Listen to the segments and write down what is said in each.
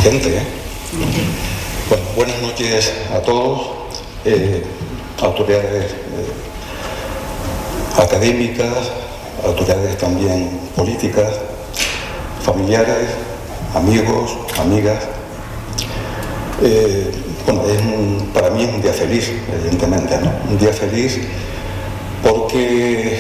gente, ¿eh? Bueno, buenas noches a todos, autoridades académicas, autoridades también políticas, familiares, amigos, amigas. Bueno, para mí es un día feliz, evidentemente, ¿no? Un día feliz porque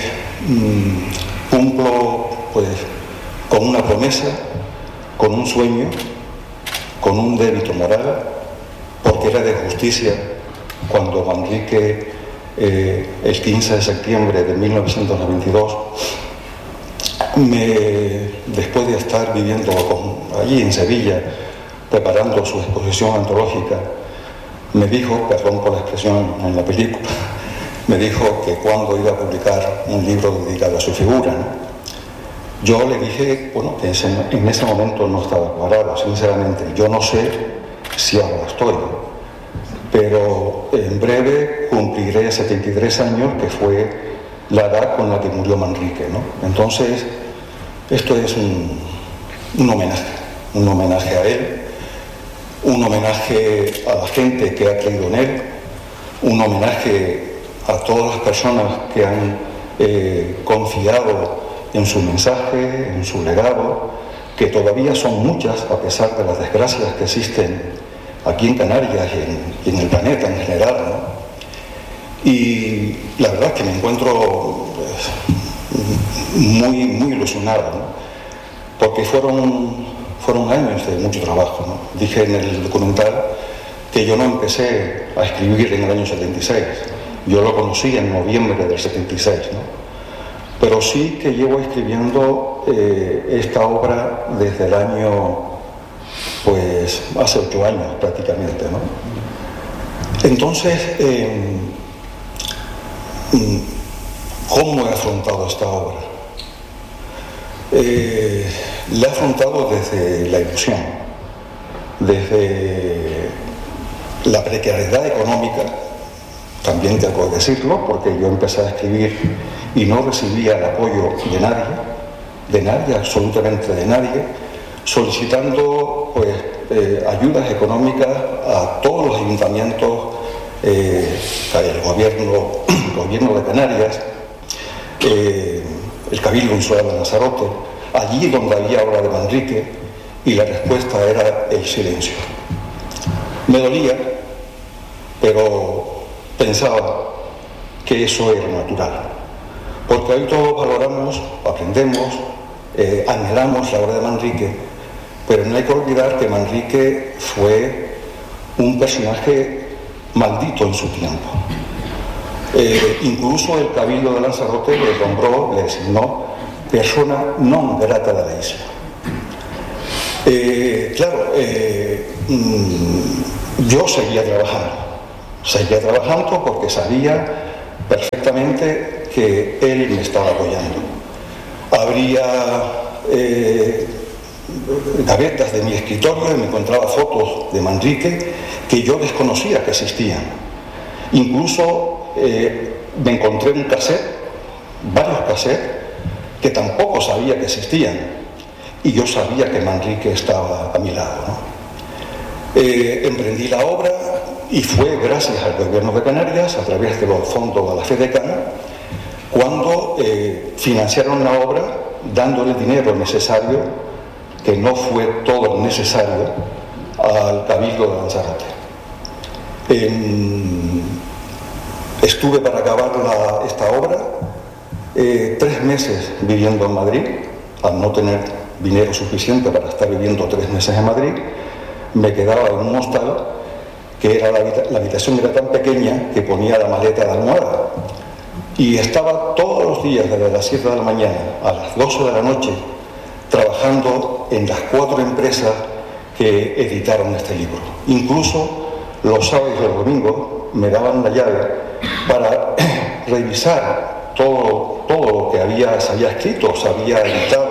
cumplo pues con una promesa, con un sueño, con un débito moral, porque era de justicia cuando Manrique, el 15 de septiembre de 1992, después de estar viviendo allí en Sevilla, preparando su exposición antológica, me dijo, perdón por la expresión en la película, me dijo que cuando iba a publicar un libro dedicado a su figura, ¿no? Yo le dije, bueno, que en ese momento no estaba aclarado, sinceramente. Yo no sé si ahora estoy, pero en breve cumpliré 73 años, que fue la edad con la que murió Manrique, ¿no? Entonces, esto es un homenaje a él, un homenaje a la gente que ha creído en él, un homenaje a todas las personas que han confiado en su mensaje, en su legado, que todavía son muchas a pesar de las desgracias que existen aquí en Canarias y en el planeta en general, ¿no? Y la verdad es que me encuentro muy ilusionado, ¿no? Porque fueron años de mucho trabajo, ¿no? Dije en el documental que yo no empecé a escribir en el año 76, yo lo conocí en noviembre del 76, ¿no? Pero sí que llevo escribiendo esta obra desde el año, pues, hace 8 años prácticamente, ¿no? Entonces, ¿cómo he afrontado esta obra? La he afrontado desde la ilusión, desde la precariedad económica, también tengo que decirlo, porque yo empecé a escribir y no recibía el apoyo de nadie, absolutamente de nadie, solicitando pues ayudas económicas a todos los ayuntamientos, el gobierno de Canarias, el Cabildo Insular de Lanzarote, allí donde había obra de Manrique, y la respuesta era el silencio. Me dolía, pero pensaba que eso era natural, porque hoy todos valoramos, aprendemos, anhelamos la obra de Manrique, pero no hay que olvidar que Manrique fue un personaje maldito en su tiempo. Incluso el Cabildo de Lanzarote le nombró, le designó persona non grata de la isla. Yo seguía trabajando porque sabía perfectamente que él me estaba apoyando. Habría gavetas de mi escritorio y me encontraba fotos de Manrique que yo desconocía que existían. Incluso me encontré un cassette, varios cassettes, que tampoco sabía que existían, y yo sabía que Manrique estaba a mi lado, ¿no? Emprendí la obra y fue gracias al gobierno de Canarias, a través de los fondos de la FEDECAN, cuando financiaron la obra dándole dinero necesario, que no fue todo necesario, al Cabildo de Lanzarote. Estuve para acabar esta obra 3 meses viviendo en Madrid, al no tener dinero suficiente para estar viviendo 3 meses en Madrid. Me quedaba en un hostal, que era la habitación era tan pequeña que ponía la maleta de almohada, y estaba todos los días desde las 7 de la mañana a las 12 de la noche trabajando en las 4 empresas que editaron este libro. Incluso los sábados y los domingos me daban la llave para revisar todo lo que se había escrito, se había editado,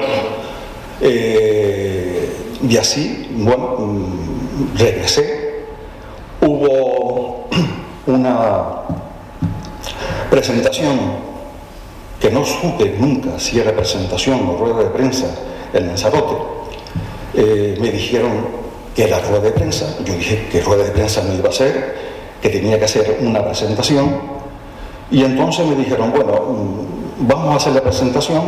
y así, bueno, regresé. Hubo una presentación que no supe nunca si era presentación o rueda de prensa en Lanzarote. Me dijeron que era rueda de prensa. Yo dije que rueda de prensa no iba a ser, que tenía que hacer una presentación, y entonces me dijeron, bueno, vamos a hacer la presentación,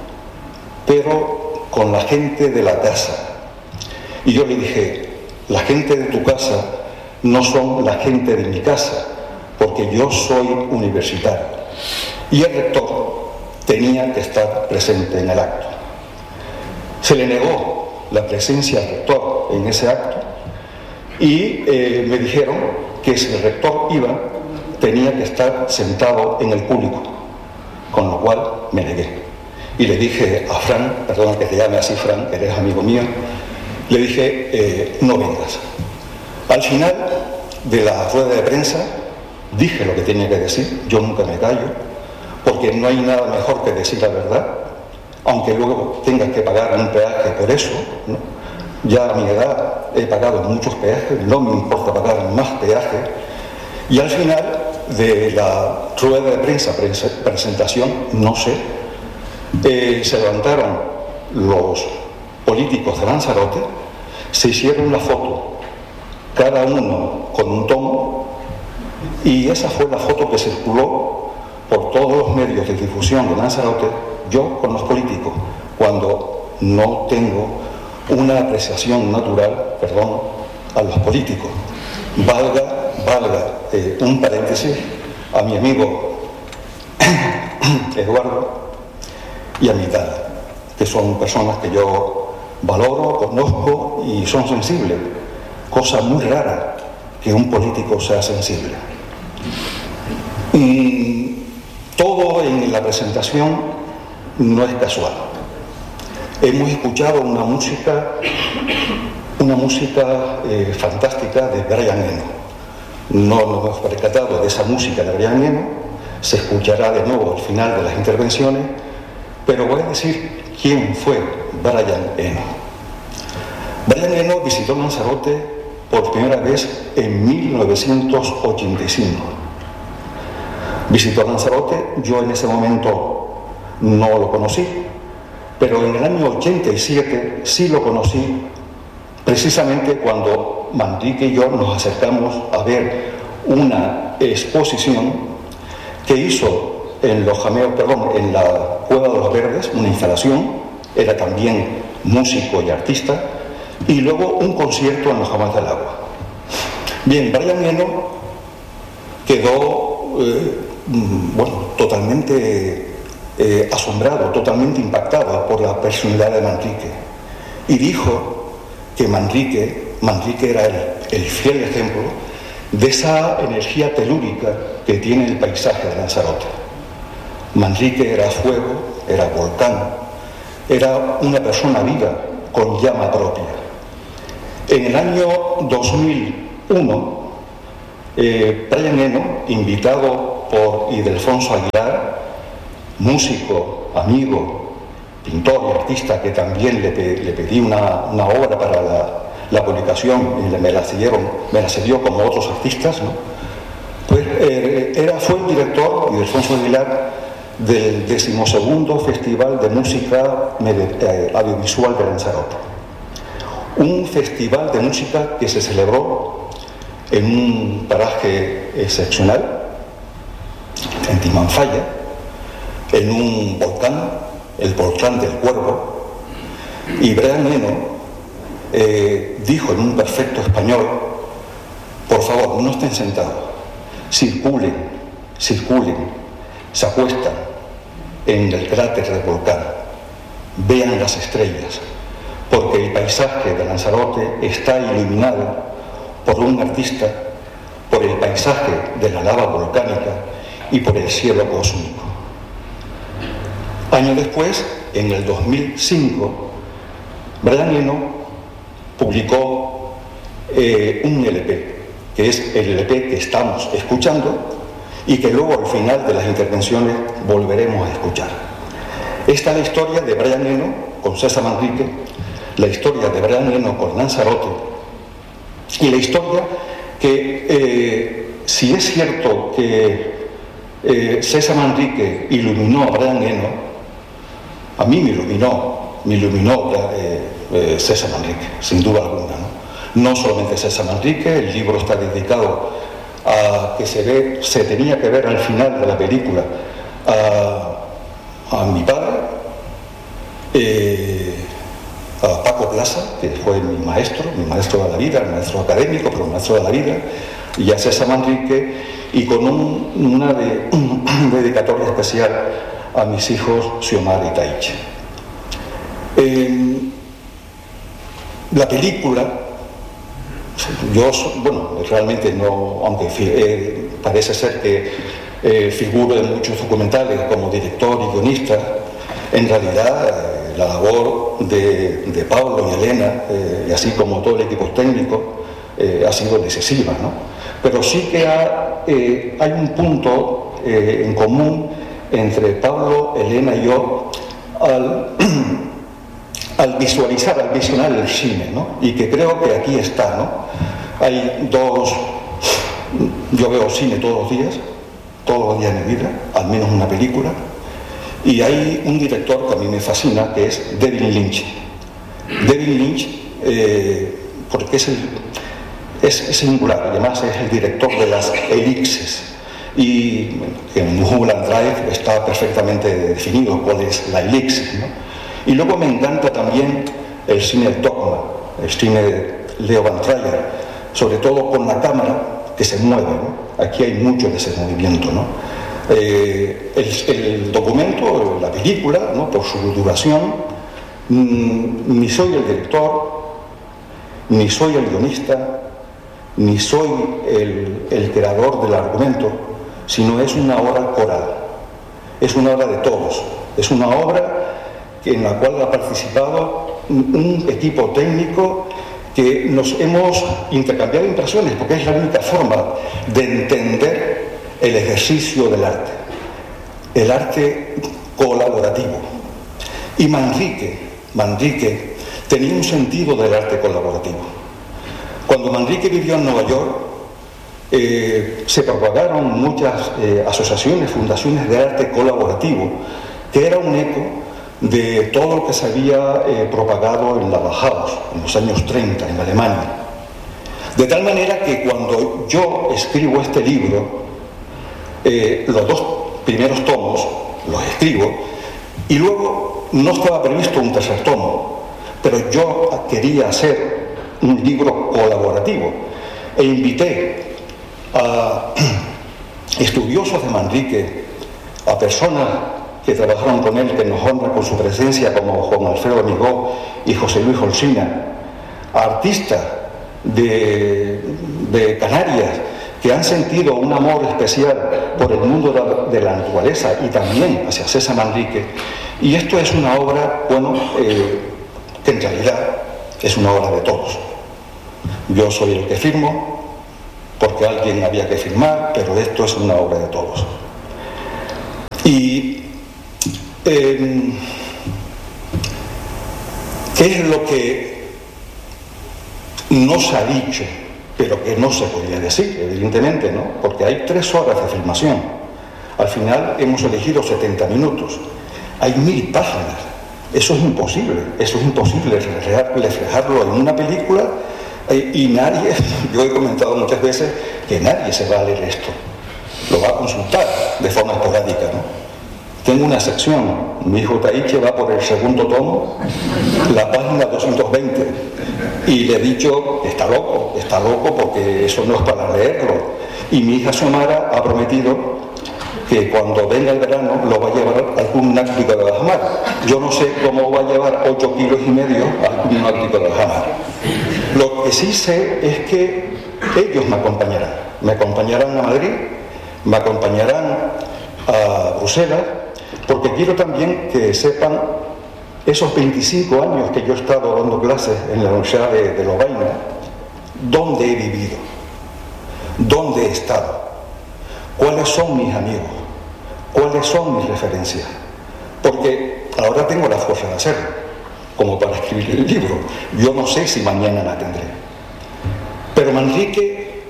pero con la gente de la casa. Y yo le dije, la gente de tu casa no son la gente de mi casa, porque yo soy universitario. Y el rector tenía que estar presente en el acto. Se le negó la presencia del rector en ese acto y me dijeron que si el rector iba, tenía que estar sentado en el público, con lo cual me negué. Y le dije a Fran, perdona que te llame así Fran, que eres amigo mío, le dije, no vengas. Al final de la rueda de prensa dije lo que tenía que decir, yo nunca me callo, porque no hay nada mejor que decir la verdad, aunque luego tengas que pagar un peaje por eso, ¿no? Ya a mi edad he pagado muchos peajes, no me importa pagar más peajes, y al final de la rueda de prensa, presentación, no sé, se levantaron los políticos de Lanzarote, se hicieron la foto, cada uno con un tomo, y esa fue la foto que circuló por todos los medios de difusión de Lanzarote, yo con los políticos, cuando no tengo una apreciación natural, perdón, a los políticos. Valga un paréntesis a mi amigo Eduardo y a mi Dana, que son personas que yo valoro, conozco y son sensibles, cosa muy rara que un político sea sensible. Todo en la presentación no es casual. Hemos escuchado una música fantástica de Brian Eno. No nos hemos percatado de esa música de Brian Eno, se escuchará de nuevo al final de las intervenciones, pero voy a decir quién fue Brian Eno. Brian Eno visitó Lanzarote por primera vez en 1985. Visitó Lanzarote, yo en ese momento no lo conocí, pero en el año 87 sí lo conocí, precisamente cuando Manrique y yo nos acercamos a ver una exposición que hizo en en la Cueva de los Verdes, una instalación, era también músico y artista, y luego un concierto en los Jamás del Agua. Bien, Brian Eno quedó totalmente asombrado, totalmente impactado por la personalidad de Manrique, y dijo que Manrique era el fiel ejemplo de esa energía telúrica que tiene el paisaje de Lanzarote. Manrique era fuego, era volcán, era una persona viva con llama propia. En el año 2001, Brian Eno, invitado por Ildefonso Aguilar, músico, amigo, pintor y artista, que también le pedí una obra para la publicación y me la cedió como otros artistas, ¿no? Pues fue el director, Ildefonso Aguilar, del 12º Festival de Música Audiovisual de Lanzarote. Un festival de música que se celebró en un paraje excepcional, en Timanfaya, en un volcán, el volcán del Cuervo, y Brian Eno dijo en un perfecto español: por favor, no estén sentados, circulen, se acuestan en el cráter del volcán, vean las estrellas, porque el paisaje de Lanzarote está iluminado por un artista, por el paisaje de la lava volcánica y por el cielo cósmico. Años después, en el 2005, Brian Eno publicó un LP, que es el LP que estamos escuchando y que luego al final de las intervenciones volveremos a escuchar. Esta es la historia de Brian Eno con César Manrique, la historia de Brian Eno con Lanzarote, y la historia que, si es cierto que César Manrique iluminó a Brian Eno, a mí me iluminó César Manrique, sin duda alguna, ¿no? no solamente César Manrique. El libro está dedicado a que se tenía que ver al final de la película a mi padre, a Paco Plaza, que fue mi maestro de la vida, el maestro académico, pero el maestro de la vida, y a César Manrique, y con una dedicatoria especial a mis hijos Xiomara y Taiche. La película, realmente no, aunque parece ser que figuro en muchos documentales como director y guionista, en realidad la labor de Pablo y Elena, y así como todo el equipo técnico, ha sido decisiva, ¿no? Pero sí que hay un punto en común entre Pablo, Elena y yo al visionar el cine, ¿no? Y que creo que aquí está, ¿no? Yo veo cine todos los días de mi vida, al menos una película, y hay un director que a mí me fascina, que es David Lynch. David Lynch, porque es singular, además es el director de las elipses, y en Mulholland Drive está perfectamente definido cuál es la elipsis, ¿no? Y luego me encanta también el cine dogma, el cine de Leo Van Trier, sobre todo con la cámara que se mueve, ¿no? Aquí hay mucho de ese movimiento, ¿no? El documento, la película, ¿no? Por su duración, ni soy el director, ni soy el guionista, ni soy el creador del argumento, sino es una obra coral, es una obra de todos, es una obra en la cual ha participado un equipo técnico que nos hemos intercambiado impresiones, porque es la única forma de entender el ejercicio del arte, el arte colaborativo. Y Manrique tenía un sentido del arte colaborativo. Cuando Manrique vivió en Nueva York, se propagaron muchas asociaciones, fundaciones de arte colaborativo, que era un eco de todo lo que se había propagado en la Bauhaus en los años 30 en Alemania. De tal manera que cuando yo escribo este libro, los dos primeros tomos los escribo, y luego no estaba previsto un tercer tomo, pero yo quería hacer un libro colaborativo e invité a estudiosos de Manrique, a personas que trabajaron con él, que nos honran con su presencia, como Juan Alfredo Amigó y José Luis Olsina, a artistas de Canarias que han sentido un amor especial por el mundo de la naturaleza y también hacia César Manrique. Y esto es una obra, que en realidad es una obra de todos. Yo soy el que firmo porque alguien había que firmar, pero esto es una obra de todos. Y ¿qué es lo que no se ha dicho, pero que no se podría decir, evidentemente, ¿no? Porque hay 3 horas de filmación. Al final hemos elegido 70 minutos. Hay 1000 páginas. Eso es imposible reflejarlo en una película, y nadie, yo he comentado muchas veces que nadie se va a leer esto. Lo va a consultar de forma esporádica, ¿no? Tengo una sección, mi hijo Taiche va por el segundo tomo, la página 220, y le he dicho que está loco porque eso no es para leerlo. Y mi hija Xiomara ha prometido que cuando venga el verano lo va a llevar algún náutico de bajamar. Yo no sé cómo va a llevar 8,5 kilos algún náutico de bajamar. Lo que sí sé es que ellos me acompañarán a Madrid, me acompañarán a Bruselas, porque quiero también que sepan esos 25 años que yo he estado dando clases en la Universidad de Lovaina, dónde he vivido, dónde he estado, cuáles son mis amigos, cuáles son mis referencias, porque ahora tengo la fuerza de hacerlo, como para escribir el libro. Yo no sé si mañana la tendré, pero Manrique,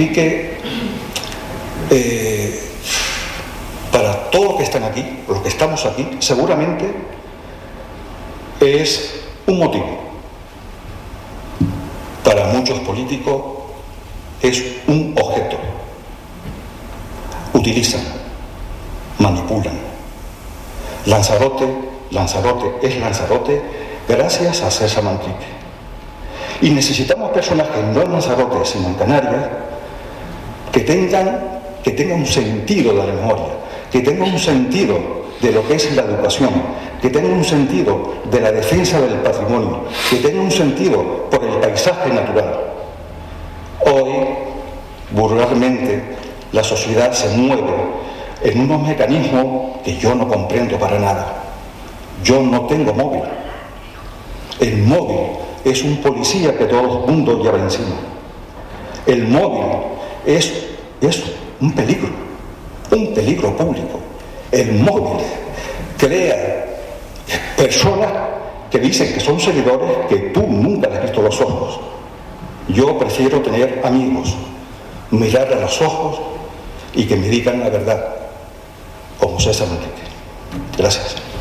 para todos los que están aquí, los que estamos aquí, seguramente es un motivo. para muchos políticos es un objeto. Utilizan, manipulan. Lanzarote es Lanzarote gracias a César Manrique. Y necesitamos personajes, no en Lanzarote, sino en Canarias, que tengan un sentido de la memoria, que tengan un sentido de lo que es la educación, que tengan un sentido de la defensa del patrimonio, que tengan un sentido por el paisaje natural. Hoy, vulgarmente, la sociedad se mueve en unos mecanismos que yo no comprendo para nada. Yo no tengo móvil. El móvil es un policía que todo el mundo lleva encima. El móvil es un peligro público. El móvil crea personas que dicen que son seguidores que tú nunca les has visto los ojos. Yo prefiero tener amigos, mirar a los ojos y que me digan la verdad, como César Manrique. Gracias.